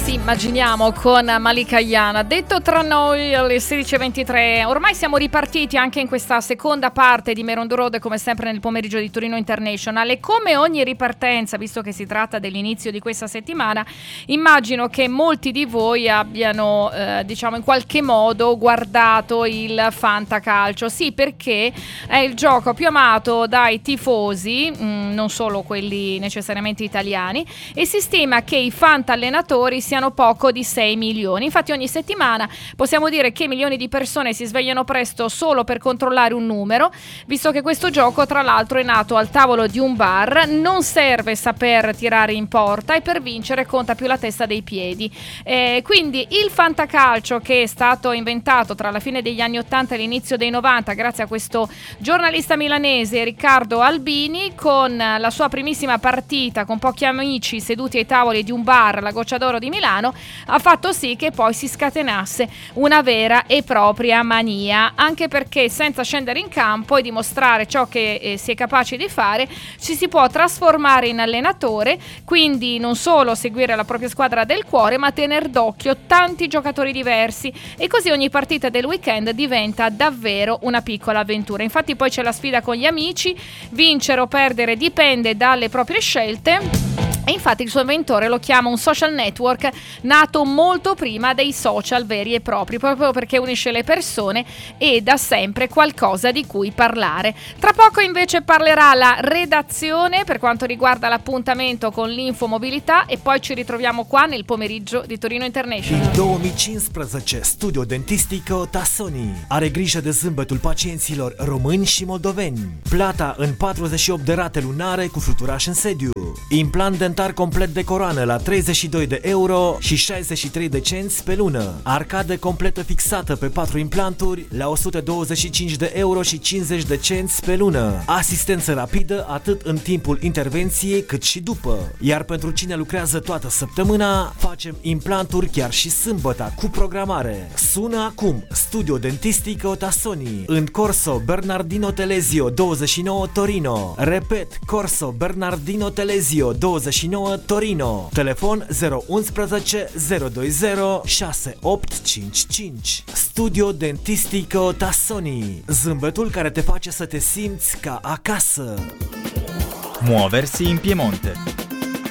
Sì, immaginiamo con Malika Ayana. Detto tra noi alle 16:23, ormai siamo ripartiti anche in questa seconda parte di Mare on the Road, come sempre nel pomeriggio di Torino International, e come ogni ripartenza, visto che si tratta dell'inizio di questa settimana, immagino che molti di voi abbiano diciamo in qualche modo guardato il Fantacalcio. Sì, perché è il gioco più amato dai tifosi, non solo quelli necessariamente italiani, e si stima che i fantallenatori siano poco di 6 milioni. Infatti ogni settimana possiamo dire che milioni di persone si svegliano presto solo per controllare un numero, visto che questo gioco tra l'altro è nato al tavolo di un bar, non serve saper tirare in porta e per vincere conta più la testa dei piedi. Quindi il Fantacalcio, che è stato inventato tra la fine degli anni 80 e l'inizio dei 90 grazie a questo giornalista milanese Riccardo Albini, con la sua primissima partita con pochi amici seduti ai tavoli di un bar, la Goccia d'Oro di Milano, ha fatto sì che poi si scatenasse una vera e propria mania, anche perché senza scendere in campo e dimostrare ciò che si è capaci di fare, ci si può trasformare in allenatore, quindi non solo seguire la propria squadra del cuore, ma tener d'occhio tanti giocatori diversi, e così ogni partita del weekend diventa davvero una piccola avventura. Infatti poi c'è la sfida con gli amici, vincere o perdere dipende dalle proprie scelte. E infatti il suo inventore lo chiama un social network nato molto prima dei social veri e propri, proprio perché unisce le persone e dà sempre qualcosa di cui parlare. Tra poco invece parlerà la redazione per quanto riguarda l'appuntamento con l'Infomobilità, e poi ci ritroviamo qua nel pomeriggio di Torino International. Din 2015, Studio Dentistico Tassoni are grijă de zâmbetul pacienților români și moldoveni. Plata în 48 de rate lunare cu fluturaș în sediu. Implant dentar complet de coroană la 32 de euro și 63 de cenți pe lună. Arcadă completă fixată pe 4 implanturi la 125 de euro și 50 de cenți pe lună. Asistență rapidă atât în timpul intervenției cât și după. Iar pentru cine lucrează toată săptămâna, facem implanturi chiar și sâmbătă cu programare. Sună acum Studio Dentistico Tassoni în Corso Bernardino Telesio 29 Torino. Repet, Corso Bernardino Telesio 29 Torino. Telefon 011 020 6855. Studio Dentistico Tassoni. Zâmbetul care te face să te simți ca acasă. Muoversi in Piemonte.